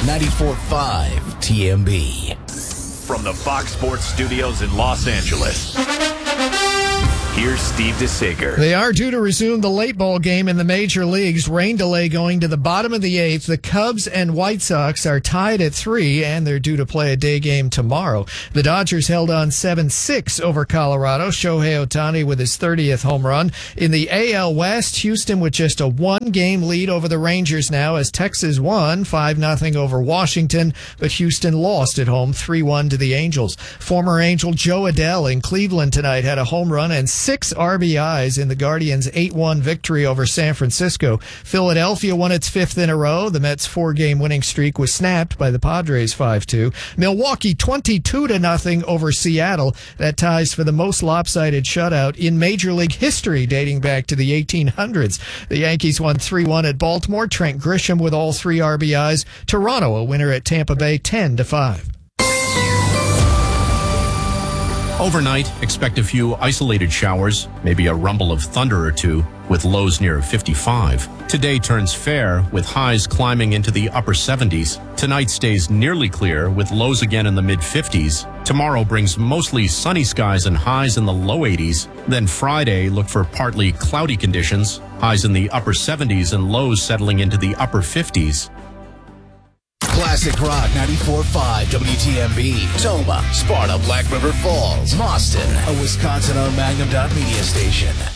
94.5 TMB. From the Fox Sports Studios in Los Angeles, here's Steve DeSager. They are due to resume the late ball game in the major leagues. Rain delay going to the bottom of the eighth. The Cubs and White Sox are tied at 3, and they're due to play a day game tomorrow. The Dodgers held on 7-6 over Colorado. Shohei Ohtani with his 30th home run. In the AL West, Houston with just a one-game lead over the Rangers now as Texas won 5-0 over Washington, but Houston lost at home 3-1 to the Angels. Former Angel Joe Adell in Cleveland tonight had a home run and 6 RBIs in the Guardians' 8-1 victory over San Francisco. Philadelphia won its 5th in a row. The Mets' 4-game winning streak was snapped by the Padres 5-2. Milwaukee 22-0 over Seattle. That ties for the most lopsided shutout in Major League history dating back to the 1800s. The Yankees won 3-1 at Baltimore. Trent Grisham with all 3 RBIs. Toronto a winner at Tampa Bay 10-5. Overnight, expect a few isolated showers, maybe a rumble of thunder or two, with lows near 55. Today turns fair, with highs climbing into the upper 70s. Tonight stays nearly clear, with lows again in the mid-50s. Tomorrow brings mostly sunny skies and highs in the low 80s. Then Friday, look for partly cloudy conditions, highs in the upper 70s and lows settling into the upper 50s. Classic Rock 94.5 WTMB. Toma, Sparta, Black River Falls, Boston, a Wisconsin-owned Magnum Media station.